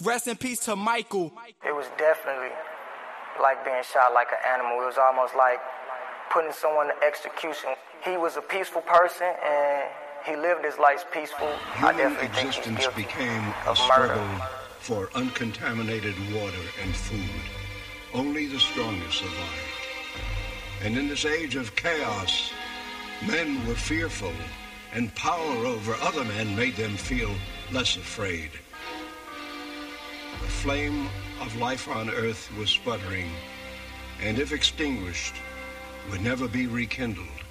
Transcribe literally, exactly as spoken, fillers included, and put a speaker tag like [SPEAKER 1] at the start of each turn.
[SPEAKER 1] Rest in peace to Michael.
[SPEAKER 2] It was definitely like being shot like an animal. It was almost like putting someone to execution. He was a peaceful person, and he lived his life peaceful.
[SPEAKER 3] Human
[SPEAKER 2] I definitely
[SPEAKER 3] existence
[SPEAKER 2] think he's guilty
[SPEAKER 3] became a
[SPEAKER 2] of
[SPEAKER 3] struggle
[SPEAKER 2] murder.
[SPEAKER 3] for uncontaminated water and food. Only the strongest survived. And in this age of chaos, men were fearful, and power over other men made them feel less afraid. The flame of life on earth was sputtering, and if extinguished, would never be rekindled.